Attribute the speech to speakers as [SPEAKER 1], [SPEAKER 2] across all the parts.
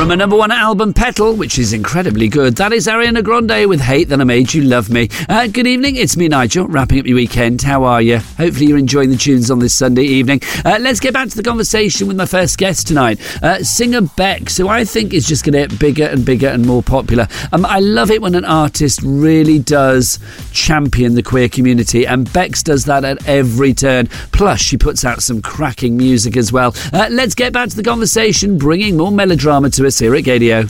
[SPEAKER 1] From a number one album, Petal, which is incredibly good, that is Ariana Grande with Hate That I Made You Love Me. Good evening, it's me, Nigel, wrapping up your weekend. How are you? Hopefully you're enjoying the tunes on this Sunday evening. Let's get back to the conversation with my first guest tonight, singer Bex, who I think is just going to get bigger and bigger and more popular. I love it when an artist really does champion the queer community, and Bex does that at every turn. Plus, she puts out some cracking music as well. Let's get back to the conversation, bringing more melodrama to us here at Gadio.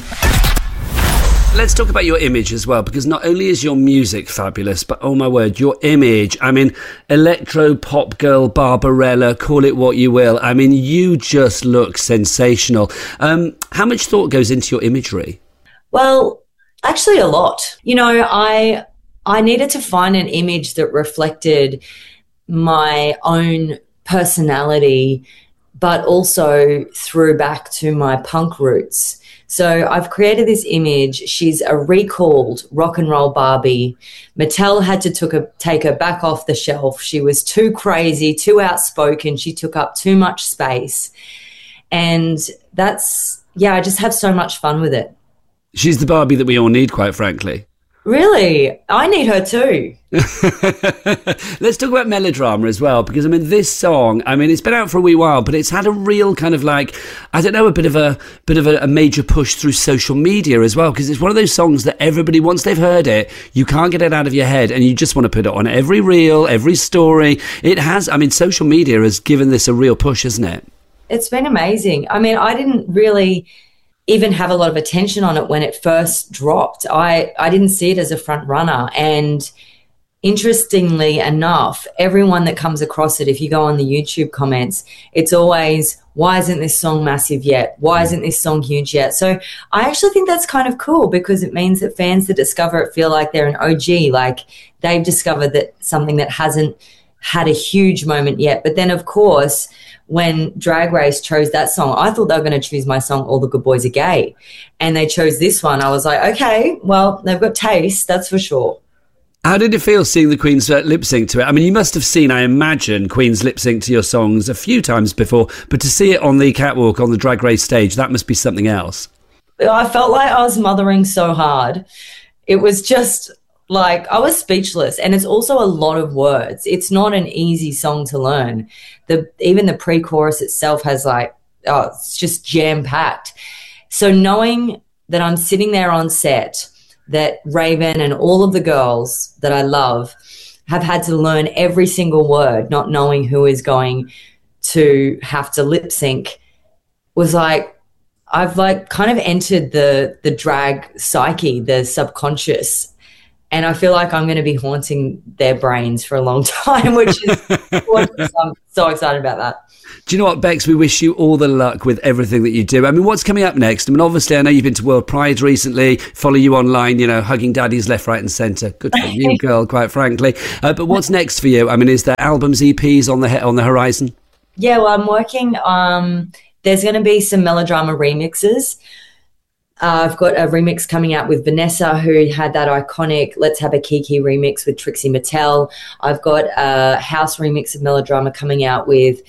[SPEAKER 1] Let's talk about your image as well, because not only is your music fabulous, but oh my word, your image. I mean, electro pop girl Barbarella, call it what you will. I mean, you just look sensational. How much thought goes into your imagery?
[SPEAKER 2] Well, actually a lot. You know, I needed to find an image that reflected my own personality, but also threw back to my punk roots. So I've created this image. She's a recalled rock and roll Barbie. Mattel had to take her back off the shelf. She was too crazy, too outspoken. She took up too much space. And I just have so much fun with it.
[SPEAKER 1] She's the Barbie that we all need, quite frankly.
[SPEAKER 2] Really? I need her too.
[SPEAKER 1] Let's talk about melodrama as well, because I mean, this song, I mean, it's been out for a wee while, but it's had a real kind of like, I don't know, a bit of a major push through social media as well, because it's one of those songs that everybody, once they've heard it, you can't get it out of your head, and you just want to put it on every reel, every story. It has, I mean, social media has given this a real push, hasn't it? It's
[SPEAKER 2] been amazing. I mean, I didn't really even have a lot of attention on it when it first dropped. I didn't see it as a front runner. And interestingly enough, everyone that comes across it, if you go on the YouTube comments, it's always, why isn't this song massive yet? Why isn't this song huge yet? So I actually think that's kind of cool, because it means that fans that discover it feel like they're an OG, like they've discovered that something that hasn't had a huge moment yet. But then, of course, when Drag Race chose that song, I thought they were going to choose my song, All the Good Boys Are Gay. And they chose this one. I was like, okay, well, they've got taste, that's for sure.
[SPEAKER 1] How did it feel seeing the Queen's lip sync to it? I mean, you must have seen, I imagine, Queen's lip sync to your songs a few times before, but to see it on the catwalk, on the Drag Race stage, that must be something else.
[SPEAKER 2] I felt like I was mothering so hard. It was just like, I was speechless. And it's also a lot of words. It's not an easy song to learn. Even the pre-chorus itself has it's just jam-packed. So knowing that I'm sitting there on set, that Raven and all of the girls that I love have had to learn every single word, not knowing who is going to have to lip sync, was like, I've kind of entered the drag psyche, the subconscious. And I feel like I'm going to be haunting their brains for a long time, which is I'm so excited about that.
[SPEAKER 1] Do you know what, Bex? We wish you all the luck with everything that you do. I mean, what's coming up next? I mean, obviously, I know you've been to World Pride recently. Follow you online, you know, hugging daddies left, right and centre. Good for you, girl, quite frankly. But what's next for you? I mean, is there albums, EPs on the horizon?
[SPEAKER 2] Yeah, well, I'm working. There's going to be some melodrama remixes. I've got a remix coming out with Vanessa, who had that iconic Let's Have a Kiki remix with Trixie Mattel. I've got a house remix of Melodrama coming out with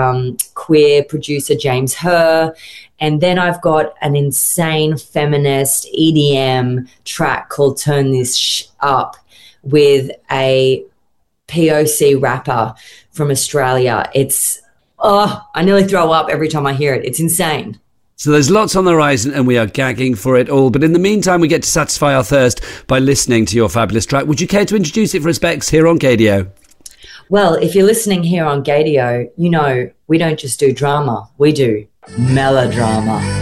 [SPEAKER 2] queer producer James Herr. And then I've got an insane feminist EDM track called Turn This Up with a POC rapper from Australia. I nearly throw up every time I hear it. It's insane.
[SPEAKER 1] So there's lots on the horizon and we are gagging for it all. But in the meantime, we get to satisfy our thirst by listening to your fabulous track. Would you care to introduce it for us, Bex, here on Gadio?
[SPEAKER 2] Well, if you're listening here on Gadio, you know we don't just do drama, we do melodrama.